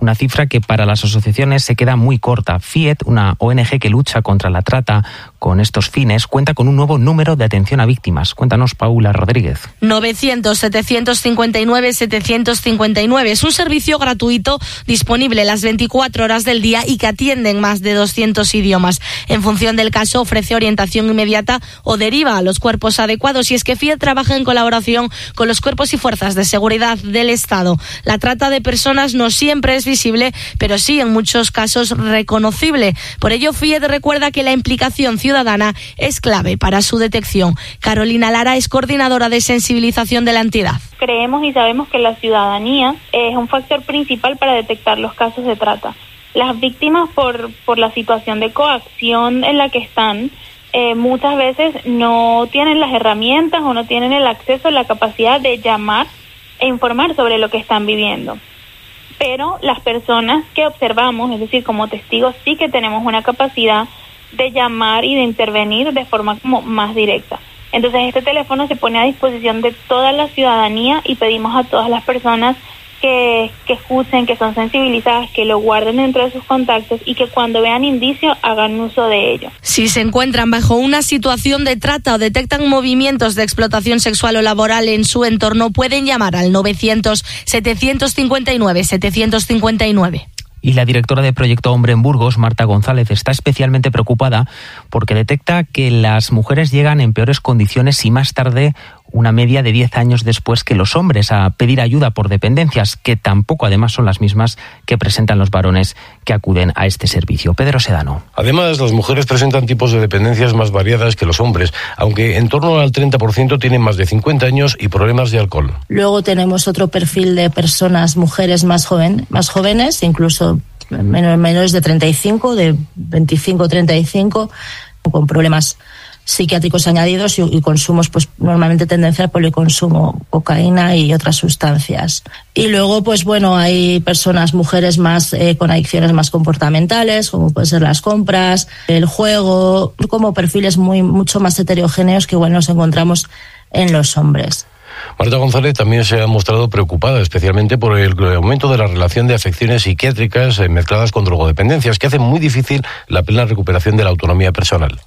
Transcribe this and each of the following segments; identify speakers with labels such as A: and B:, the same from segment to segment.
A: una cifra que para las asociaciones se queda muy corta. FIET, una ONG que lucha contra la trata con estos fines, cuenta con un nuevo número de atención a víctimas. Cuéntanos, Paula Rodríguez.
B: 900-759-759. Es un servicio gratuito disponible las 24 horas del día y que atiende en más de 200 idiomas. En función del caso, ofrece orientación inmediata o deriva a los cuerpos adecuados. Y es que FIET trabaja en colaboración con los cuerpos y fuerzas de seguridad del Estado. La trata de personas no siempre es visible, pero sí en muchos casos reconocible. Por ello, FIET recuerda que la implicación ciudadana es clave para su detección. Carolina Lara es coordinadora de sensibilización de la entidad.
C: Creemos y sabemos que la ciudadanía es un factor principal para detectar los casos de trata. Las víctimas, por la situación de coacción en la que están, muchas veces no tienen las herramientas o no tienen el acceso, la capacidad de llamar e informar sobre lo que están viviendo. Pero las personas que observamos, es decir, como testigos, sí que tenemos una capacidad de llamar y de intervenir de forma como más directa. Entonces este teléfono se pone a disposición de toda la ciudadanía y pedimos a todas las personas que escuchen, que son sensibilizadas, que lo guarden dentro de sus contactos y que cuando vean indicios hagan uso de ello.
B: Si se encuentran bajo una situación de trata o detectan movimientos de explotación sexual o laboral en su entorno, pueden llamar al 900-759-759.
A: Y la directora de Proyecto Hombre en Burgos, Marta González, está especialmente preocupada porque detecta que las mujeres llegan en peores condiciones y más tarde, una media de 10 años después que los hombres, a pedir ayuda por dependencias, que tampoco además son las mismas que presentan los varones que acuden a este servicio. Pedro Sedano.
D: Además, las mujeres presentan tipos de dependencias más variadas que los hombres, aunque en torno al 30% tienen más de 50 años y problemas de alcohol.
E: Luego tenemos otro perfil de personas, mujeres más jóvenes, incluso menores de 35, de 25-35, con problemas psiquiátricos añadidos y consumos, pues normalmente tendencia al policonsumo, cocaína y otras sustancias. Y luego, pues bueno, hay mujeres más con adicciones más comportamentales, como pueden ser las compras, el juego, como perfiles mucho más heterogéneos que igual nos encontramos en los hombres.
D: Marta González también se ha mostrado preocupada, especialmente por el aumento de la relación de afecciones psiquiátricas mezcladas con drogodependencias, que hacen muy difícil la plena recuperación de la autonomía personal.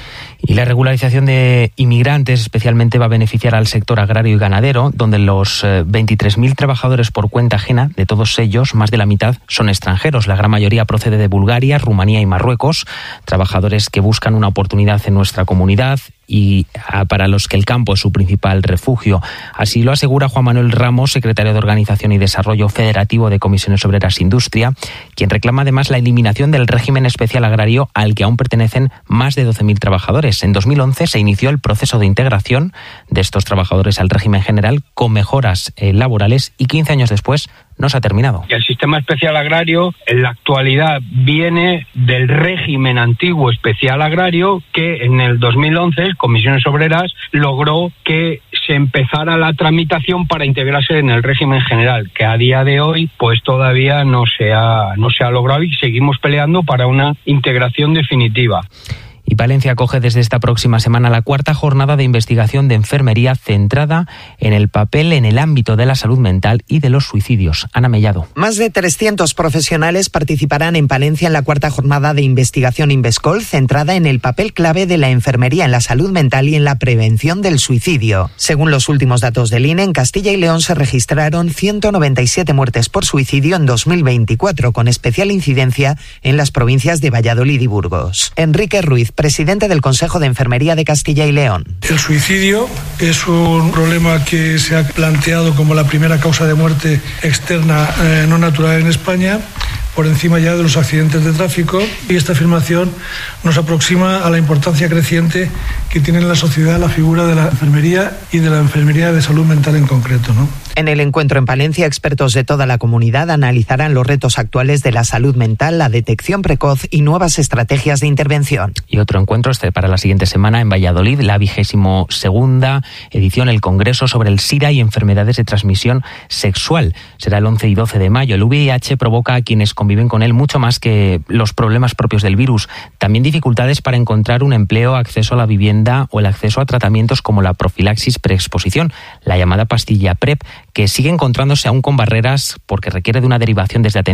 A: Y la regularización de inmigrantes especialmente va a beneficiar al sector agrario y ganadero, donde los 23.000 trabajadores por cuenta ajena, de todos ellos, más de la mitad son extranjeros. La gran mayoría procede de Bulgaria, Rumanía y Marruecos, trabajadores que buscan una oportunidad en nuestra comunidad y para los que el campo es su principal refugio. Así lo asegura Juan Manuel Ramos, secretario de Organización y Desarrollo Federativo de Comisiones Obreras Industria, quien reclama además la eliminación del régimen especial agrario al que aún pertenecen más de 12.000 trabajadores. En 2011 se inició el proceso de integración de estos trabajadores al régimen general con mejoras laborales y 15 años después no se ha terminado.
F: El sistema especial agrario en la actualidad viene del régimen antiguo especial agrario que en el 2011 Comisiones Obreras logró que se empezara la tramitación para integrarse en el régimen general, que a día de hoy pues todavía no se ha logrado y seguimos peleando para una integración definitiva.
A: Y Palencia acoge desde esta próxima semana la cuarta jornada de investigación de enfermería centrada en el papel en el ámbito de la salud mental y de los suicidios. Ana Mellado.
G: Más de 300 profesionales participarán en Palencia en la cuarta jornada de investigación Invescol centrada en el papel clave de la enfermería en la salud mental y en la prevención del suicidio. Según los últimos datos del INE, en Castilla y León se registraron 197 muertes por suicidio en 2024, con especial incidencia en las provincias de Valladolid y Burgos. Enrique Ruiz, presidente del Consejo de Enfermería de Castilla y León.
H: El suicidio es un problema que se ha planteado como la primera causa de muerte externa no natural en España, por encima ya de los accidentes de tráfico, y esta afirmación nos aproxima a la importancia creciente que tiene en la sociedad la figura de la enfermería y de la enfermería de salud mental en concreto, ¿no?
G: En el encuentro en Palencia, expertos de toda la comunidad analizarán los retos actuales de la salud mental, la detección precoz y nuevas estrategias de intervención.
A: Y otro encuentro para la siguiente semana en Valladolid, la 22ª edición, el Congreso sobre el SIDA y enfermedades de transmisión sexual. Será el 11 y 12 de mayo. El VIH provoca a quienes conviven con él mucho más que los problemas propios del virus. También dificultades para encontrar un empleo, acceso a la vivienda o el acceso a tratamientos como la profilaxis preexposición, la llamada pastilla PrEP, que sigue encontrándose aún con barreras porque requiere de una derivación desde atención